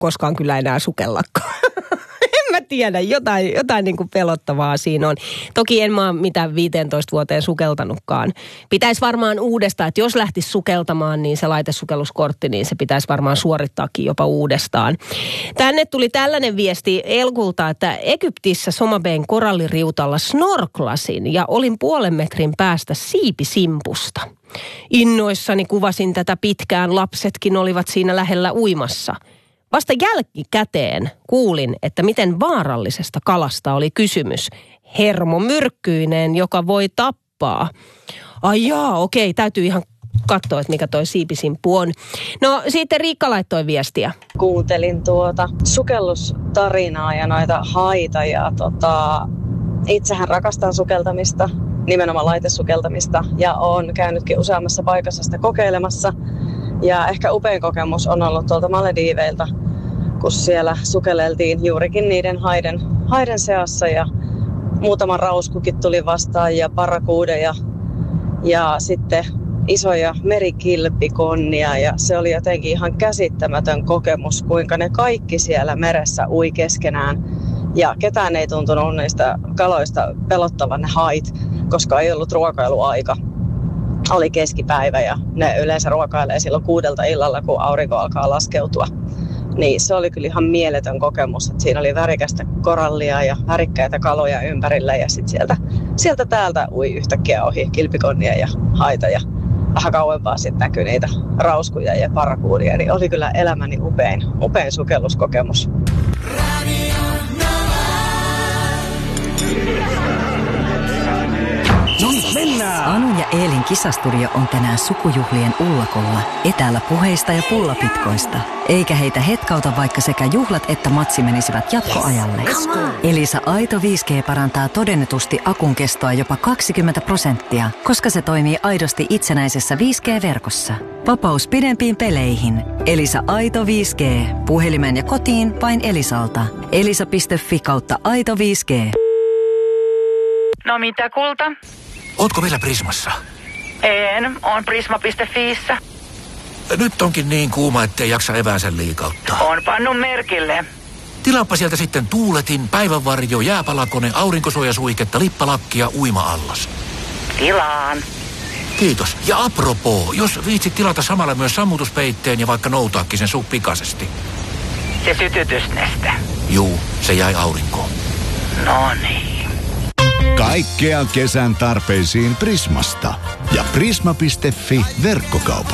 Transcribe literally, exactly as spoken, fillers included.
koskaan kyllä enää sukellakaan. En mä tiedä, jotain, jotain niin kuin pelottavaa siinä on. Toki en mä ole mitään viisitoista vuoteen sukeltanutkaan. Pitäisi varmaan uudestaan, että jos lähtisi sukeltamaan, niin se laitesukelluskortti, niin se pitäisi varmaan suorittaakin jopa uudestaan. Tänne tuli tällainen viesti Elkulta, että Egyptissä Somabayn koralliriutalla snorklasin ja olin puolen metrin päästä siipisimpusta. Innoissani kuvasin tätä pitkään, lapsetkin olivat siinä lähellä uimassa. Vasta jälkikäteen kuulin, että miten vaarallisesta kalasta oli kysymys. Hermomyrkkyinen, joka voi tappaa. Ai jaa, okei, täytyy ihan katsoa, että mikä toi siipisimppu on. No sitten Riikka laittoi viestiä. Kuuntelin tuota sukellustarinaa ja noita haita ja tota, itsehän rakastan sukeltamista, nimenomaan laitesukeltamista ja olen käynytkin useammassa paikassa sitä kokeilemassa. Ja ehkä upein kokemus on ollut tuolta Malediiveilta, kun siellä sukeleltiin juurikin niiden haiden, haiden seassa ja muutama rauskukin tuli vastaan ja parakuudeja ja sitten isoja merikilpikonnia ja se oli jotenkin ihan käsittämätön kokemus, kuinka ne kaikki siellä meressä ui keskenään ja ketään ei tuntunut niistä kaloista pelottavan ne hait, koska ei ollut ruokailuaika. Oli keskipäivä ja ne yleensä ruokailee silloin kuudelta illalla, kun aurinko alkaa laskeutua. Niin se oli kyllä ihan mieletön kokemus, että siinä oli värikästä korallia ja värikkäitä kaloja ympärillä ja sitten sieltä, sieltä täältä ui yhtäkkiä ohi kilpikonnia ja haita ja vähän kauempaa sitten näkyi niitä rauskuja ja parakuudia. Niin oli kyllä elämäni upein, upein sukelluskokemus. Mennään! Anu ja Eelin kisastudio on tänään sukujuhlien ullakolla, etäällä puheista ja pullapitkoista. Eikä heitä hetkauta, vaikka sekä juhlat että matsi menisivät jatkoajalle. Elisa Aito viisi G parantaa todennetusti akun kestoa jopa kaksikymmentä prosenttia, koska se toimii aidosti itsenäisessä viisi G-verkossa. Vapaus pidempiin peleihin. Elisa Aito viisi G. Puhelimeen ja kotiin vain Elisalta. elisa piste fi kautta Aito viisi G. No mitä, kulta? Ootko vielä Prismassa? En, on prisma piste fiissä. Nyt onkin niin kuuma, ettei jaksa eväänsä liikauttaa. On pannut merkille. Tilaappa sieltä sitten tuuletin, päivänvarjo, jääpalakone, aurinkosuojasuiketta, lippalakkia, uima-allas. Tilaan. Kiitos. Ja apropoo, jos viitsit tilata samalla myös sammutuspeitteen ja vaikka noutaakin sen suh pikaisesti. Se sytytysneste. Juu, se jäi aurinkoon. No niin. Kaikkea kesän tarpeisiin Prismasta ja prisma piste fi verkkokaupassa.